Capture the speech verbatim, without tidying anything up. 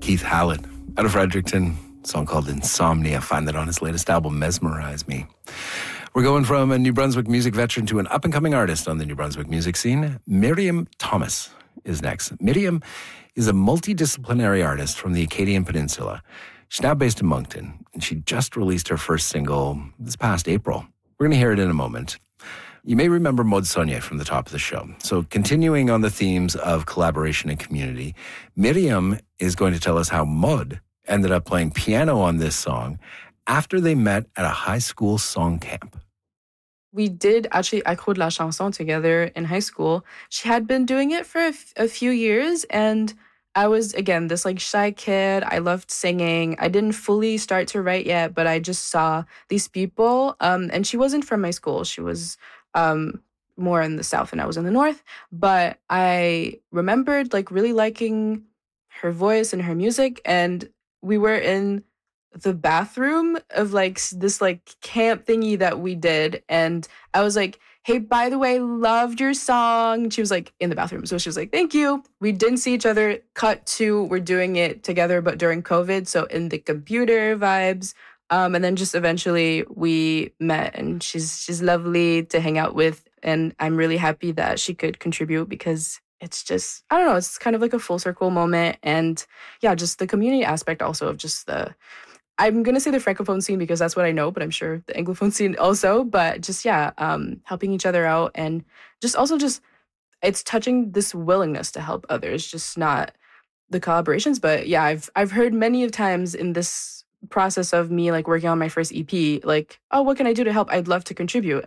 Keith Hallett out of Fredericton. A song called Insomnia. Find that on his latest album, Mesmerize Me. We're going from a New Brunswick music veteran to an up-and-coming artist on the New Brunswick music scene. Miriam Thomas is next. Miriam is a multidisciplinary artist from the Acadian Peninsula. She's now based in Moncton, and she just released her first single this past April. We're going to hear it in a moment. You may remember Maud Saunier from the top of the show. So continuing on the themes of collaboration and community, Miriam is going to tell us how Maud ended up playing piano on this song after they met at a high school song camp. We did actually Accro de la Chanson together in high school. She had been doing it for a, f- a few years, and I was, again, this like shy kid. I loved singing. I didn't fully start to write yet, but I just saw these people, um, and she wasn't from my school. She was um, more in the south and I was in the north, but I remembered like really liking her voice and her music, and we were in the bathroom of like this like camp thingy that we did, and I was like, hey, by the way, loved your song. She was like in the bathroom, so she was like, thank you. We didn't see each other. Cut to, we're doing it together, but during COVID, so in the computer vibes. Um, and then just eventually we met, and she's she's lovely to hang out with, and I'm really happy that she could contribute because it's just, I don't know, it's kind of like a full circle moment. And yeah, just the community aspect also of just the, I'm going to say the Francophone scene because that's what I know, but I'm sure the Anglophone scene also. But just, yeah, um, helping each other out, and just also just, it's touching this willingness to help others, just not the collaborations. But yeah, I've I've heard many of times in this process of me like working on my first E P, like, oh, what can I do to help? I'd love to contribute.